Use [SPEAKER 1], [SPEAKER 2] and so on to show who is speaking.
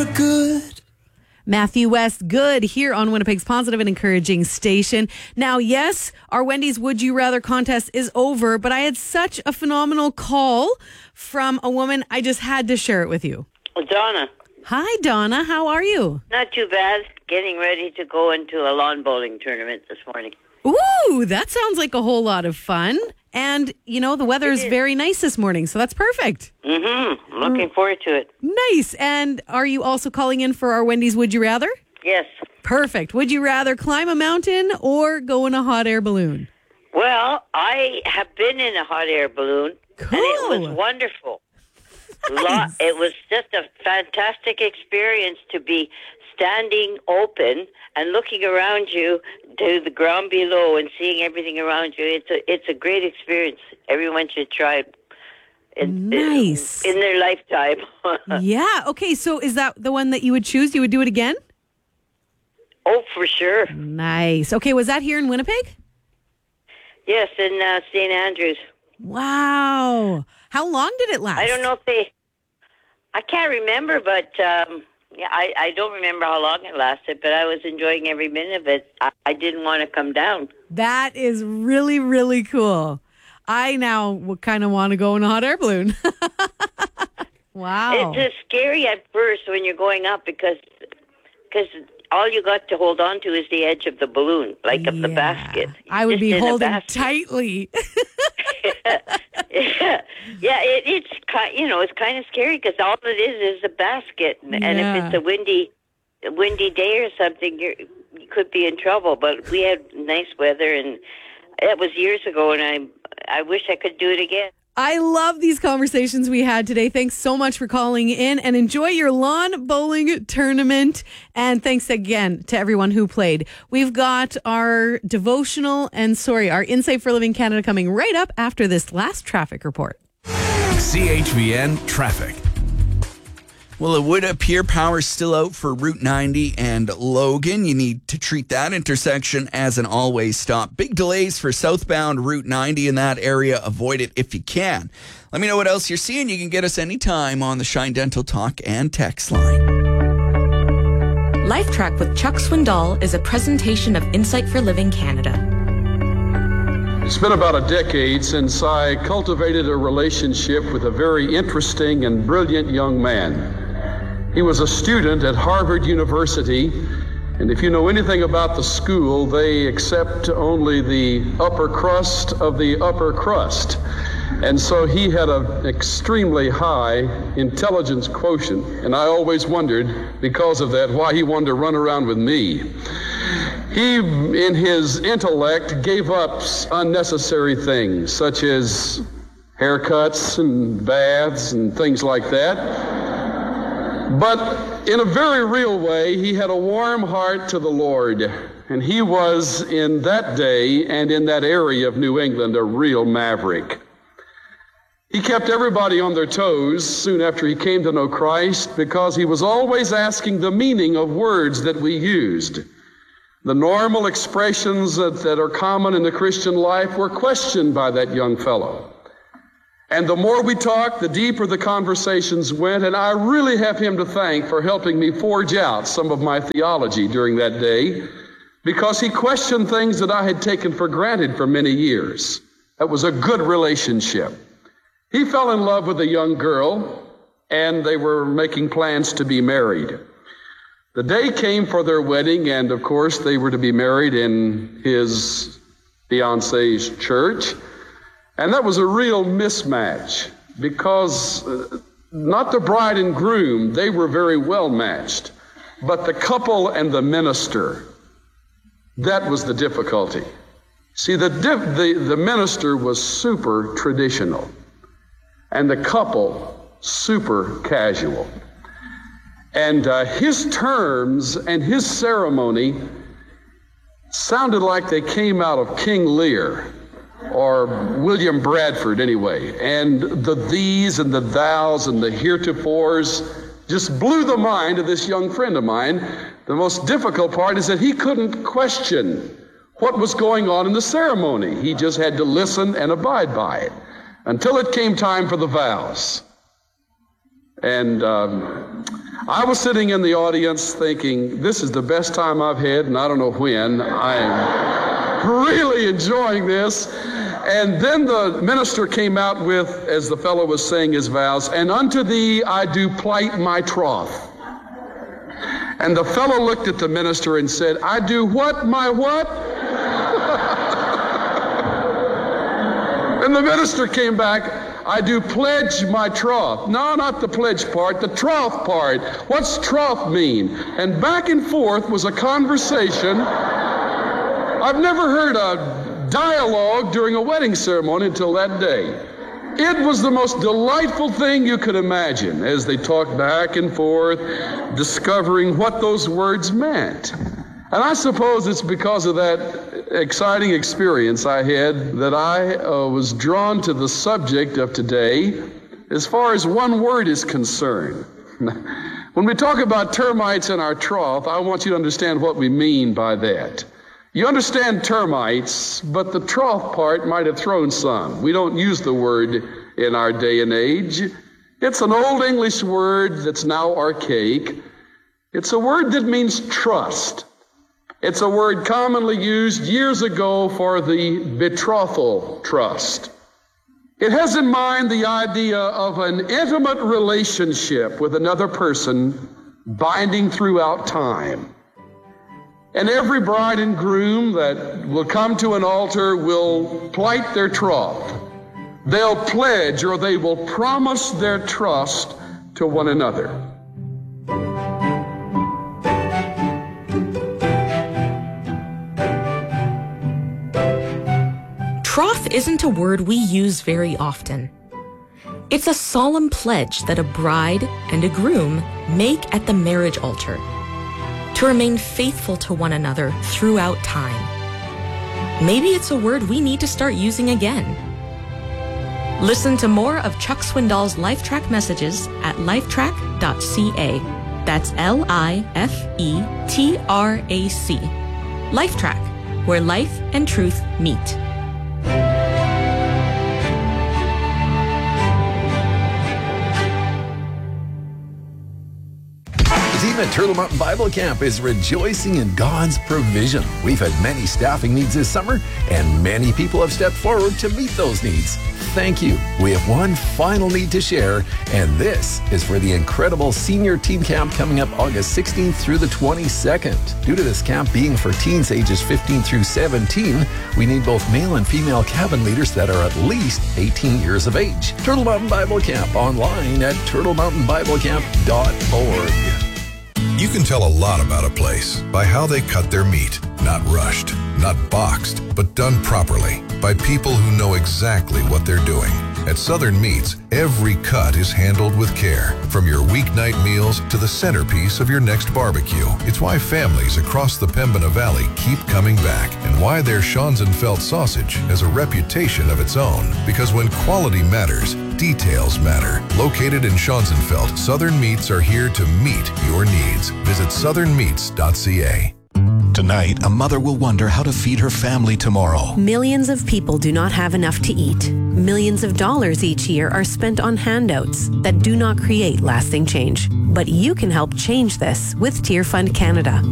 [SPEAKER 1] Good.
[SPEAKER 2] Matthew West, Good, here on Winnipeg's positive and encouraging station. Now, yes, our Wendy's Would You Rather contest is over, but I had such a phenomenal call from a woman. I just had to share it with you.
[SPEAKER 3] Donna.
[SPEAKER 2] Hi, Donna. How are you?
[SPEAKER 3] Not too bad. Getting ready to go into a lawn bowling tournament this morning.
[SPEAKER 2] Ooh, that sounds like a whole lot of fun. And, you know, the weather is very nice this morning, so that's perfect.
[SPEAKER 3] Mm-hmm. I'm looking forward to it.
[SPEAKER 2] Nice. And are you also calling in for our Wendy's Would You Rather?
[SPEAKER 3] Yes.
[SPEAKER 2] Perfect. Would you rather climb a mountain or go in a hot air balloon?
[SPEAKER 3] Well, I have been in a hot air balloon,
[SPEAKER 2] Cool.
[SPEAKER 3] and it was wonderful.
[SPEAKER 2] Nice.
[SPEAKER 3] It was just a fantastic experience to be standing open and looking around you to the ground below and seeing everything around you. It's a great experience. Everyone should try it
[SPEAKER 2] Nice.
[SPEAKER 3] in their lifetime.
[SPEAKER 2] Yeah. Okay. So is that the one that you would choose? You would do it again?
[SPEAKER 3] Oh, for sure.
[SPEAKER 2] Nice. Okay. Was that here in Winnipeg?
[SPEAKER 3] Yes, in St. Andrews.
[SPEAKER 2] Wow. How long did it last?
[SPEAKER 3] I don't know if I can't remember, but yeah, I don't remember how long it lasted, but I was enjoying every minute of it. I didn't want to come down.
[SPEAKER 2] That is really, really cool. I now kind of want to go in a hot air balloon. Wow.
[SPEAKER 3] It's just scary at first when you're going up because all you got to hold on to is the edge of the balloon, like of the basket.
[SPEAKER 2] I would
[SPEAKER 3] Just
[SPEAKER 2] be
[SPEAKER 3] in a
[SPEAKER 2] holding
[SPEAKER 3] basket.
[SPEAKER 2] tightly.
[SPEAKER 3] Yeah, it's it's kind of scary because all it is a basket, and if it's a windy day or something, you could be in trouble. But we had nice weather, and that was years ago, and I wish I could do it again.
[SPEAKER 2] I love these conversations we had today. Thanks so much for calling in, and enjoy your lawn bowling tournament. And thanks again to everyone who played. We've got our devotional our Insight for Living Canada coming right up after this last traffic report.
[SPEAKER 1] CHVN Traffic.
[SPEAKER 4] Well, it would appear power's still out for Route 90 and Logan. You need to treat that intersection as an always stop. Big delays for southbound Route 90 in that area. Avoid it if you can. Let me know what else you're seeing. You can get us anytime on the Shine Dental Talk and text line.
[SPEAKER 5] LifeTrack with Chuck Swindoll is a presentation of Insight for Living Canada.
[SPEAKER 6] It's been about a decade since I cultivated a relationship with a very interesting and brilliant young man. He was a student at Harvard University, and if you know anything about the school, they accept only the upper crust of the upper crust. And so he had an extremely high intelligence quotient, and I always wondered, because of that, why he wanted to run around with me. He, in his intellect, gave up unnecessary things, such as haircuts and baths and things like that. But in a very real way, he had a warm heart to the Lord. And he was, in that day and in that area of New England, a real maverick. He kept everybody on their toes soon after he came to know Christ because he was always asking the meaning of words that we used. The normal expressions that are common in the Christian life were questioned by that young fellow. And the more we talked, the deeper the conversations went, and I really have him to thank for helping me forge out some of my theology during that day, because he questioned things that I had taken for granted for many years. That was a good relationship. He fell in love with a young girl, and they were making plans to be married. The day came for their wedding, and of course they were to be married in his fiance's church. And that was a real mismatch because not the bride and groom, they were very well matched, but the couple and the minister, that was the difficulty. See, the minister was super traditional and the couple super casual. And his terms and his ceremony sounded like they came out of King Lear. Or William Bradford, anyway. And the these and the thous and the heretofores just blew the mind of this young friend of mine. The most difficult part is that he couldn't question what was going on in the ceremony. He just had to listen and abide by it until it came time for the vows. And I was sitting in the audience thinking, this is the best time I've had, and I don't know when. I'm really enjoying this. And then the minister came out with, as the fellow was saying his vows, and unto thee I do plight my troth. And the fellow looked at the minister and said, I do what, my what? And the minister came back, I do pledge my troth. No, not the pledge part, the troth part. What's troth mean? And back and forth was a conversation. I've never heard a dialogue during a wedding ceremony until that day. It was the most delightful thing you could imagine as they talked back and forth, discovering what those words meant. And I suppose it's because of that exciting experience I had that I was drawn to the subject of today as far as one word is concerned. When we talk about termites in our trough, I want you to understand what we mean by that. You understand termites, but the trough part might have thrown some. We don't use the word in our day and age. It's an old English word that's now archaic. It's a word that means trust. It's a word commonly used years ago for the betrothal trust. It has in mind the idea of an intimate relationship with another person binding throughout time. And every bride and groom that will come to an altar will plight their troth. They'll pledge or they will promise their trust to one another.
[SPEAKER 5] Troth isn't a word we use very often. It's a solemn pledge that a bride and a groom make at the marriage altar to remain faithful to one another throughout time. Maybe it's a word we need to start using again. Listen to more of Chuck Swindoll's LifeTrack messages at lifetrack.ca. That's LIFETRAC. LifeTrack, where life and truth meet.
[SPEAKER 7] The team at Turtle Mountain Bible Camp is rejoicing in God's provision. We've had many staffing needs this summer, and many people have stepped forward to meet those needs. Thank you. We have one final need to share, and this is for the incredible senior teen camp coming up August 16th through the 22nd. Due to this camp being for teens ages 15 through 17, we need both male and female cabin leaders that are at least 18 years of age. Turtle Mountain Bible Camp online at turtlemountainbiblecamp.org.
[SPEAKER 8] You can tell a lot about a place by how they cut their meat. Not rushed, not boxed, but done properly by people who know exactly what they're doing. At Southern Meats, every cut is handled with care, from your weeknight meals to the centerpiece of your next barbecue. It's why families across the Pembina Valley keep coming back, and why their Schonzenfeld sausage has a reputation of its own. Because when quality matters, details matter. Located in Schonzenfeld, Southern Meats are here to meet your needs. Visit southernmeats.ca.
[SPEAKER 1] Tonight, a mother will wonder how to feed her family tomorrow.
[SPEAKER 9] Millions of people do not have enough to eat. Millions of dollars each year are spent on handouts that do not create lasting change. But you can help change this with Tear Fund Canada.